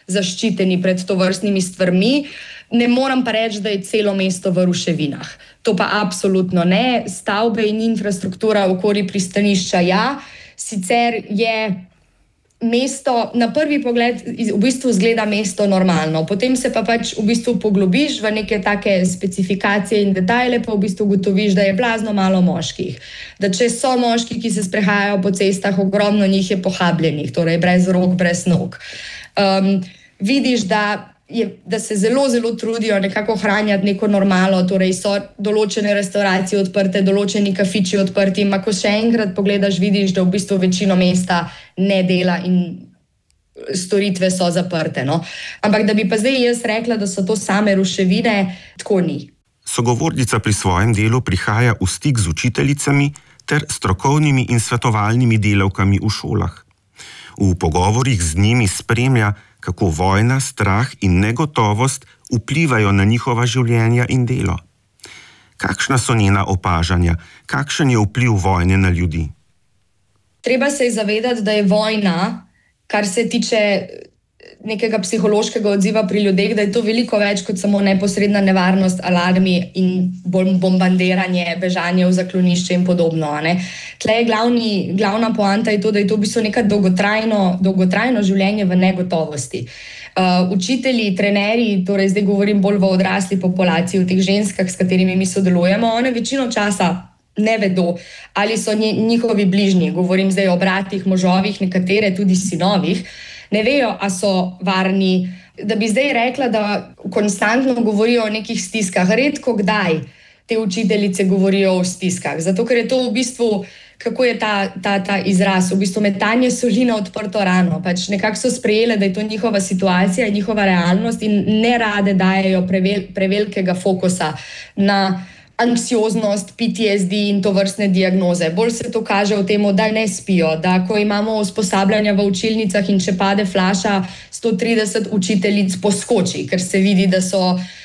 zaščiteni pred tovrstnimi stvarmi. Ne moram pa reči, da je celo mesto v ruševinah. To pa absolutno ne. Stavbe in infrastruktura okoli pristanišča, ja. Sicer je mesto, na prvi pogled, v bistvu izgleda mesto normalno. Potem se pa pač v bistvu poglobiš v neke take specifikacije in detajle, pa v bistvu ugotoviš, da je blazno malo moških. Da če so moški, ki se sprehajajo po cestah, ogromno njih je pohabljenih, torej brez rok, brez nog. Vidiš, da se zelo, zelo trudijo nekako ohranjati neko normalo, torej so določene restauracije odprte, določeni kafiči odprti, in ko še enkrat pogledaš, vidiš, da v bistvu večino mesta ne dela in storitve so zaprte. No? Ampak da bi pa zdaj jaz rekla, da so to same ruševine, tako ni. Sogovornica pri svojem delu prihaja v stik z učiteljicami ter strokovnimi in svetovalnimi delavkami v šolah. V pogovorih z njimi spremlja, kako vojna, strah in negotovost vplivajo na njihova življenja in delo. Kakšna so njena opažanja? Kakšen je vpliv vojne na ljudi? Treba se je zavedati, da je vojna, kar se tiče nekega psihološkega odziva pri ljudeh, da je to veliko več kot samo neposredna nevarnost, alarmi in bombardiranje, bežanje v zaklonišče in podobno. Tle je glavna poanta je to, da je to v bistvu neka dolgotrajno življenje v negotovosti. Učitelji, trenerji, torej zdaj govorim bolj v odrasli populaciji, v teh ženskah, s katerimi mi sodelujemo, one večino časa ne vedo, ali so njihovi bližnji, govorim zdaj o bratih, možovih, nekatere tudi sinovih, ne vejo, a so varni, da bi zdaj rekla, da konstantno govorijo o nekih stiskah. Redko kdaj te učiteljice govorijo o stiskah, zato ker je to v bistvu, kako je ta izraz, v bistvu metanje soli na odprto rano. Pač nekako so sprejele, da je to njihova situacija, njihova realnost in ne rade dajejo prevelikega fokusa na anksioznost, PTSD in to vrstne diagnoze. Bolj se to kaže v tem, da ne spijo, da ko imamo usposabljanja v učilnicah in če pade flaša, 130 učiteljic poskoči, ker se vidi, da so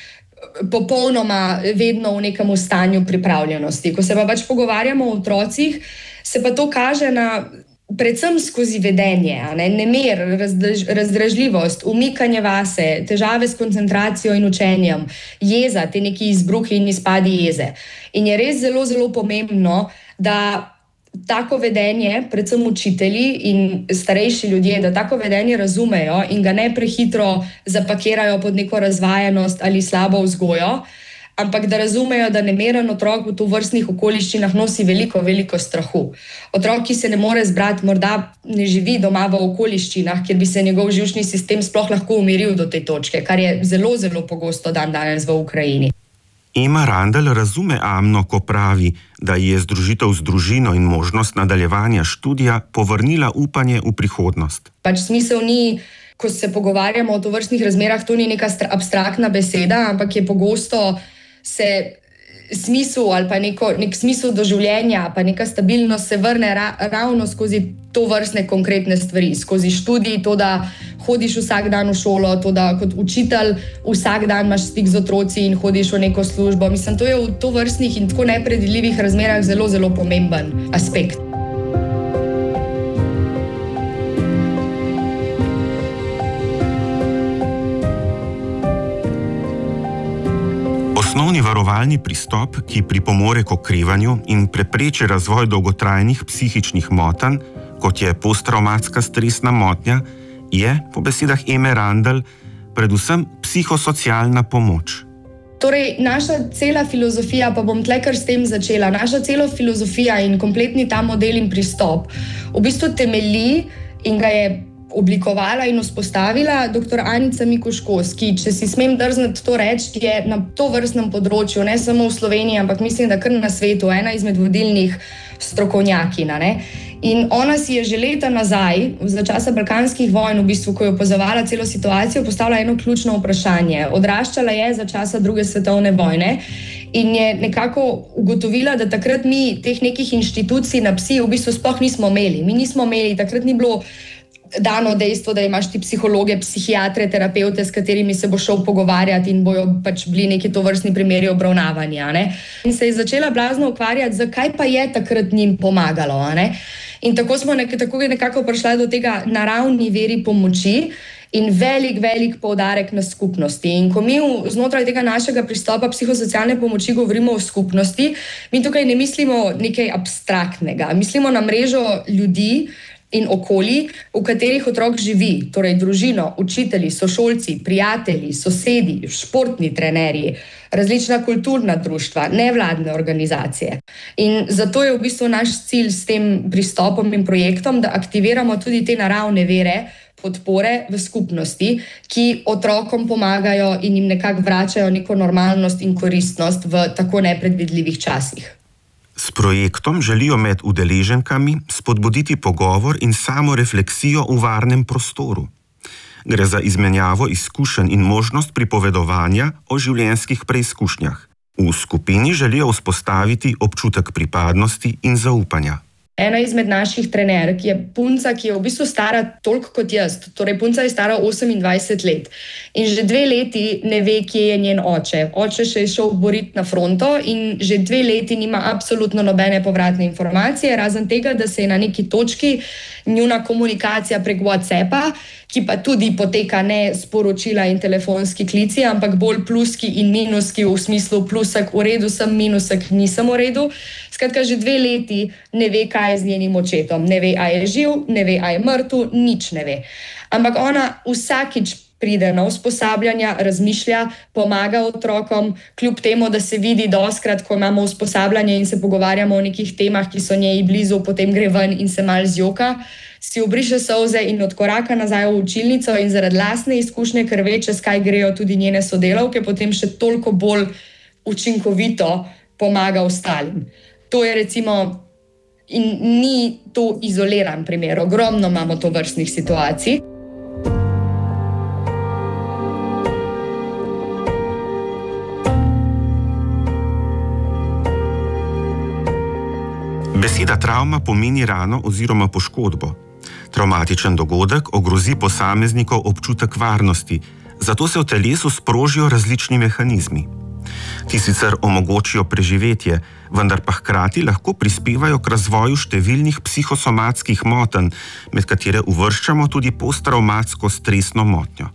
popolnoma vedno v nekem stanju pripravljenosti. Ko se pa pač pogovarjamo o otrocih, se pa to kaže predvsem skozi vedenje, nemir, razdražljivost, umikanje vase, težave s koncentracijo in učenjem, jeza, te neki izbruhi in izpadi jeze. In je res zelo, zelo pomembno, da tako vedenje, predvsem učitelji in starejši ljudje, da tako vedenje razumejo in ga ne prehitro zapakirajo pod neko razvajenost ali slabo vzgojo, ampak da razumejo, da nemeren otrok v tovrstnih okoliščinah nosi veliko, veliko strahu. Otrok, ki se ne more zbrati, morda ne živi doma v okoliščinah, kjer bi se njegov živčni sistem sploh lahko umiril do te točke, kar je zelo, zelo pogosto danes v Ukrajini. Ema Randl razume Amno, ko pravi, da je združitev z družino in možnost nadaljevanja študija povrnila upanje v prihodnost. Pač smisel ni, ko se pogovarjamo o tovrstnih razmerah, to ni neka abstraktna beseda, ampak je pogosto smisel ali pa nek smisel do življenja, pa neka stabilnost se vrne ravno skozi to vrstne konkretne stvari, skozi študij, to, da hodiš vsak dan v šolo, to, da kot učitelj vsak dan imaš stik z otroci in hodiš v neko službo. Mislim, to je v to vrstnih in tako nepredvidljivih razmerah zelo, zelo pomemben aspekt. Osnovni varovalni pristop, ki pripomore k okrevanju in prepreči razvoj dolgotrajnih psihičnih motenj, kot je posttravmatska stresna motnja, je, po besedah Eme Randl, predvsem psihosocialna pomoč. Torej, naša cela filozofija, pa bom tle kar s tem začela, naša cela filozofija in kompletni ta model in pristop v bistvu temelji in ga je oblikovala in vzpostavila dr. Anica Mikuš-Kos, ki, če si smem drzniti to reči, je na to vrstnem področju, ne samo v Sloveniji, ampak mislim, da kar na svetu, ena izmed vodilnih strokovnjakinj. In ona si je že leta nazaj, za časa balkanskih vojn, v bistvu, ko je opazovala celo situacijo, postavila eno ključno vprašanje. Odraščala je za časa druge svetovne vojne in je nekako ugotovila, da takrat mi teh nekih inštitucij na psi v bistvu sploh nismo imeli. Mi nismo imeli, takrat ni bilo dano dejstvo, da imaš ti psihologe, psihiatre, terapeute, s katerimi se bo šel pogovarjati in bojo pač bili neki tovrstni primeri obravnavanja. In se je začela blazno ukvarjati, zakaj pa je takrat njim pomagalo. In tako smo nekako prišli do tega naravni veri pomoči in velik poudarek na skupnosti. In ko mi znotraj tega našega pristopa psihosocialne pomoči govorimo o skupnosti, mi tukaj ne mislimo nekaj abstraktnega, mislimo na mrežo ljudi in okolij, v katerih otrok živi, torej družino, učitelji, sošolci, prijatelji, sosedi, športni trenerji, različna kulturna društva, nevladne organizacije. In zato je v bistvu naš cilj s tem pristopom in projektom, da aktiviramo tudi te naravne vere podpore v skupnosti, ki otrokom pomagajo in jim nekako vračajo neko normalnost in koristnost v tako nepredvidljivih časih. S projektom želijo med udeleženkami spodbuditi pogovor in samorefleksijo v varnem prostoru. Gre za izmenjavo izkušenj in možnost pripovedovanja o življenjskih preizkušnjah. V skupini želijo vzpostaviti občutek pripadnosti in zaupanja. Ena izmed naših trenerk je punca, ki je v bistvu stara toliko kot jaz. Torej, punca je stara 28 let. In že 2 leti ne ve, kje je njen oče. Oče še je šel boriti na fronto in že 2 leti nima absolutno nobene povratne informacije, razen tega, da se je na neki točki njuna komunikacija prek WhatsAppa, ki pa tudi poteka ne sporočila in telefonski klici, ampak bolj pluski in minuski, v smislu plusek v redu sem, minusek nisem v redu. Skratka, že 2 leti ne ve, kaj je z njenim očetom. Ne ve, a je živ, ne ve, a je mrtev, nič ne ve. Ampak ona vsakič pride na usposabljanja, razmišlja, pomaga otrokom, kljub temu, da se vidi dostkrat, ko imamo usposabljanje in se pogovarjamo o nekih temah, ki so njej blizu, potem gre ven in se mal zjoka, si obriše solze in odkoraka nazaj v učilnico in zaradi lastne izkušnje, ker ve, čez kaj grejo tudi njene sodelavke, potem še toliko bolj učinkovito pomaga ostalim. To je recimo, in ni to izoliran primer, ogromno imamo tovrstnih situacij. Beseda travma pomeni rano oziroma poškodbo. Travmatičen dogodek ogrozi posameznikov občutek varnosti, zato se v telesu sprožijo različni mehanizmi. Ti sicer omogočijo preživetje, vendar pa hkrati lahko prispevajo k razvoju številnih psihosomatskih motenj, med katere uvrščamo tudi posttravmatsko stresno motnjo.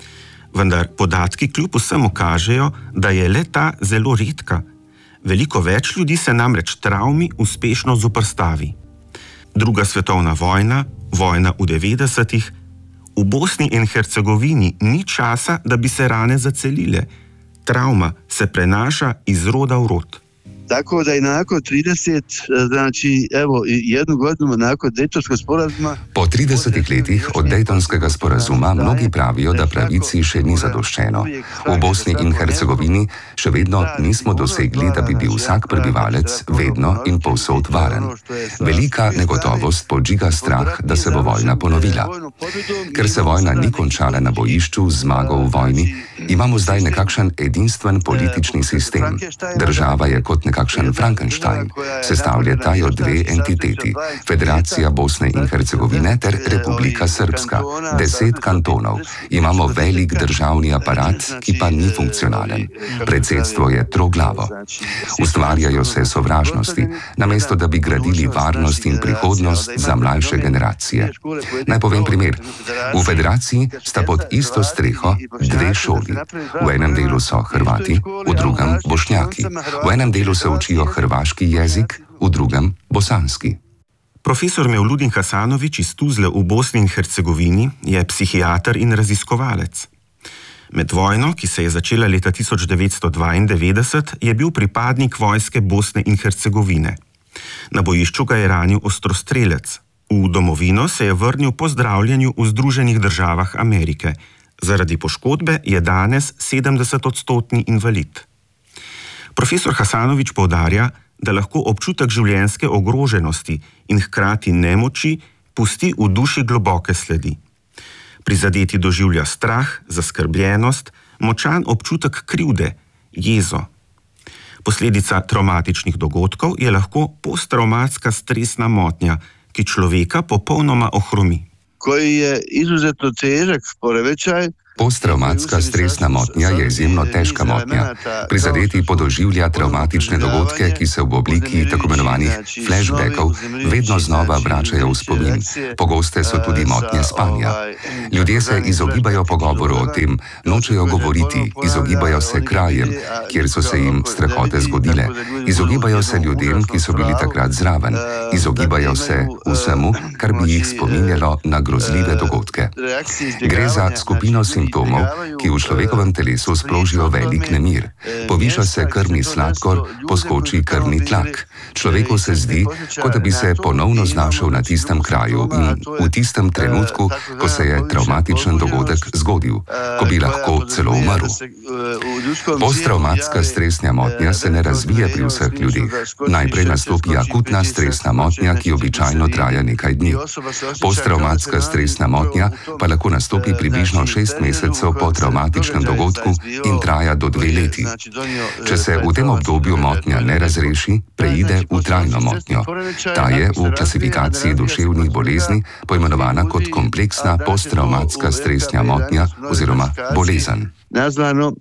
Vendar podatki kljub vsemu kažejo, da je le ta zelo redka. Veliko več ljudi se namreč travmi uspešno zoperstavi. Druga svetovna vojna, vojna v 90-ih, v Bosni in Hercegovini ni časa, da bi se rane zacelile. Travma se prenaša iz roda v rod. Tako da je nakon 30, znači evo jednu godinu nakon Dejtonskog sporazuma. Po 30 letih od Dejtonskega sporazuma mnogi pravijo, da pravici še ni zadoščeno. V Bosni in Hercegovini še vedno nismo dosegli, da bi bil vsak prebivalec vedno in povsod varen. Velika negotovost podžiga strah, da se bo vojna ponovila. Ker se vojna ni končala na bojišču z zmago v vojni, imamo zdaj nekakšen edinstven politični sistem. Država je kot nekakšen Frankenstein. Sestavljata jo 2 entiteti, Federacija Bosne in Hercegovine ter Republika Srpska, 10 kantonov. Imamo velik državni aparat, ki pa ni funkcionalen. Predsedstvo je troglavo. Ustvarjajo se sovražnosti, namesto da bi gradili varnost in prihodnost za mlajše generacije. Naj povem primer. V federaciji sta pod isto streho 2 šoli. V enem delu so Hrvati, v drugem Bošnjaki. V enem delu se učijo hrvaški jezik, v drugem bosanski. Profesor Mevludin Hasanović iz Tuzle v Bosni in Hercegovini je psihiater in raziskovalec. Med vojno, ki se je začela leta 1992, je bil pripadnik vojske Bosne in Hercegovine. Na bojišču ga je ranil ostrostrelec. V domovino se je vrnil po zdravljenju v Združenih državah Amerike. Zaradi poškodbe je danes 70-odstotni invalid. Profesor Hasanović poudarja, da lahko občutek življenjske ogroženosti in hkrati nemoči pusti v duši globoke sledi. Prizadeti doživlja strah, zaskrbljenost, močan občutek krivde, jezo. Posledica travmatičnih dogodkov je lahko posttravmatska stresna motnja, ki človeka popolnoma ohromi. Koji je izuzetno težak poremećaj Posttraumatska stresna motnja je izjemno težka motnja. Prizadeti podoživlja travmatične dogodke, ki se v obliki tako imenovanih flashbackov vedno znova vračajo v spomin. Pogoste so tudi motnje spanja. Ljudje se izogibajo pogovoru o tem, nočejo govoriti, izogibajo se krajem, kjer so se jim strahote zgodile, izogibajo se ljudem, ki so bili takrat zraven, izogibajo se vsemu, kar bi jih spominjalo na grozljive dogodke. Gre za skupino simptomov, ki v človekovem telesu sprožijo velik nemir. Poviša se krvni sladkor, poskoči krvni tlak. Človeku se zdi, kot da bi se ponovno znašel na tistem kraju in v tistem trenutku, ko se je travmatičen dogodek zgodil, ko bi lahko celo umrl. Posttraumatska stresna motnja se ne razvije pri vseh ljudeh. Najprej nastopi akutna stresna motnja, ki običajno traja nekaj dni. Posttraumatska stresna motnja pa lahko nastopi približno 6 mesecev po travmatičnem dogodku in traja do 2 leti. Če se v tem obdobju motnja ne razreši, preide v trajno motnjo. Ta je v klasifikaciji duševnih bolezni poimenovana kot kompleksna posttraumatska stresna motnja oziroma bolezen. Nazvano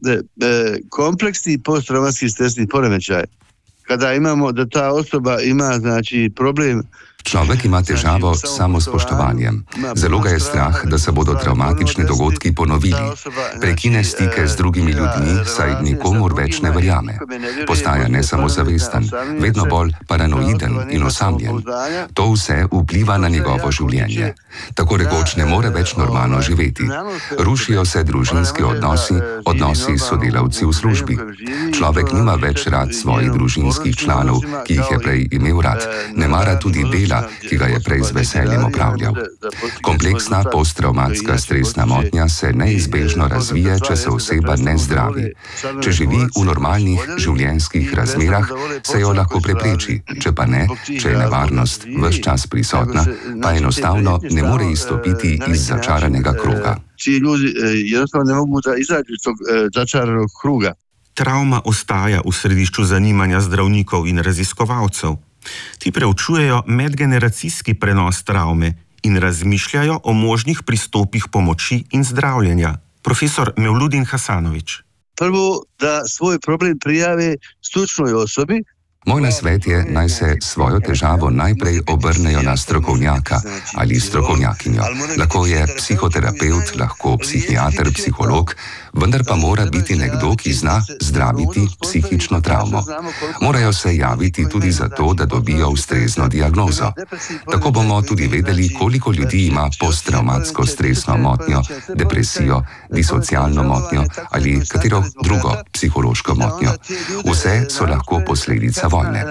kompleksni posttraumatski stresni poremećaj. Kada imamo da ta osoba ima problem. Človek ima težavo s samospoštovanjem. Zelo ga je strah, da se bodo travmatični dogodki ponovili. Prekine stike z drugimi ljudmi, saj nikomur več ne verjame. Postaja nesamozavesten, vedno bolj paranoiden in osamljen. To vse vpliva na njegovo življenje. Tako rekoč ne more več normalno živeti. Rušijo se družinski odnosi, odnosi s sodelavci v službi. Človek nima več rad svojih družinskih članov, ki jih je prej imel rad. Ne mara tudi dela, ki ga je prej z veseljem opravljal. Kompleksna posttraumatska stresna motnja se neizbežno razvije, če se oseba ne zdravi. Če živi v normalnih življenjskih razmerah, se jo lahko prepreči, če pa ne, če je nevarnost ves čas prisotna, pa enostavno ne more izstopiti iz začaranega kroga. Ti ljudi jednostavno ne mogu da izađu iz tog začaranog kruga. Travma ostaja v središču zanimanja zdravnikov in raziskovalcev. Ti preučujejo medgeneracijski prenos travme in razmišljajo o možnih pristopih pomoči in zdravljenja. Profesor Mevludin Hasanović. Prvo, da svoj problem prijave stručnoj osobi. Moj nasvet je, naj se svojo težavo najprej obrnejo na strokovnjaka ali strokovnjakinjo. Lahko je psihoterapevt, lahko psihiater, psiholog, vendar pa mora biti nekdo, ki zna zdraviti psihično travmo. Morajo se javiti tudi zato, da dobijo ustrezno diagnozo. Tako bomo tudi vedeli, koliko ljudi ima posttravmatsko stresno motnjo, depresijo, disocialno motnjo ali katero drugo psihološko motnjo. Vse so lahko posledica vojne.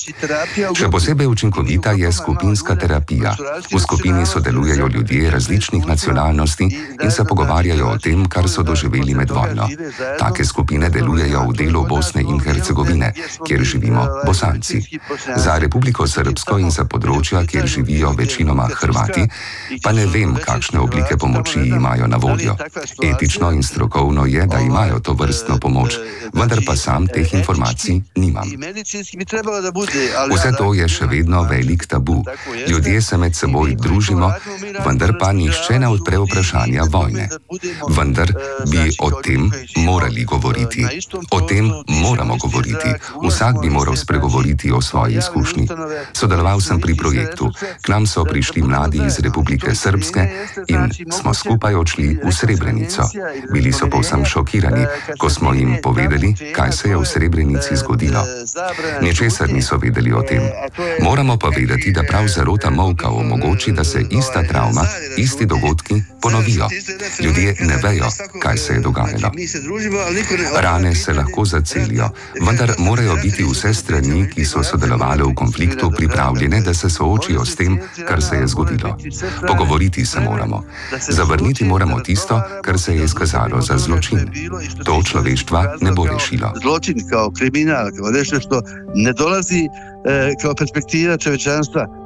Še posebej učinkovita je skupinska terapija. V skupini sodelujejo ljudje različnih nacionalnosti in se pogovarjajo o tem, kar so doživeli med vojno. Take skupine delujejo v delu Bosne in Hercegovine, kjer živimo Bosanci. Za Republiko Srbsko in za področja, kjer živijo večinoma Hrvati, pa ne vem, kakšne oblike pomoči imajo na voljo. Etično in strokovno je, da imajo to vrstno pomoč, vendar pa sam teh informacij nimam. Vse to je še vedno velik tabu. Ljudje se med seboj družimo, vendar pa nihče ne odpre vprašanja vojne. Vendar bi o tem morali govoriti. O tem moramo govoriti. Vsak bi moral spregovoriti o svoji izkušnji. Sodeloval sem pri projektu. K nam so prišli mladi iz Republike Srbske in smo skupaj odšli v Srebrenico. Bili so povsem šokirani, ko smo jim povedali, kaj se je v Srebrenici zgodilo. Ničesar niso vedeli o tem. Moramo pa vedeti, da prav zarota molka omogoči, da se ista travma, isti dogodki ponovijo. Ljudje ne vejo, kaj se je dogajalo. Rane se lahko zacelijo, vendar morajo biti vse strani, ki so sodelovali v konfliktu, pripravljene, da se soočijo s tem, kar se je zgodilo. Pogovoriti se moramo. Zavrniti moramo tisto, kar se je izkazalo za zločin. To človeštva ne bo rešilo. Zločin kao kriminal, kao nešto što ne dolazi kao perspektiva čovečanstva